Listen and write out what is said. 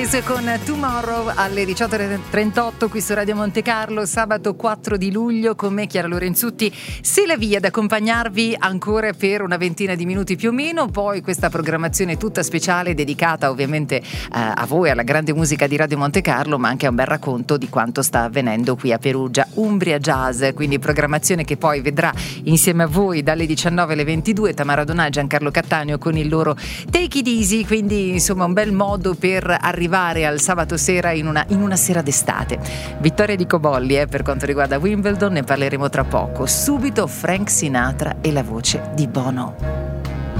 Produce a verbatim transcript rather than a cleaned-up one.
Monkeys con Tomorrow alle diciotto e trentotto qui su Radio Monte Carlo, sabato quattro di luglio, con me Chiara Lorenzutti, se la via ad accompagnarvi ancora per una ventina di minuti più o meno, poi questa programmazione tutta speciale dedicata ovviamente eh, a voi, alla grande musica di Radio Monte Carlo, ma anche a un bel racconto di quanto sta avvenendo qui a Perugia, Umbria Jazz, quindi programmazione che poi vedrà insieme a voi dalle diciannove alle ventidue Tamara Donà e Giancarlo Cattaneo con il loro Take It Easy, quindi insomma un bel modo per arrivare al sabato sera in una, in una sera d'estate. Vittoria di Cobolli eh, per quanto riguarda Wimbledon, ne parleremo tra poco. Subito Frank Sinatra e la voce di Bono.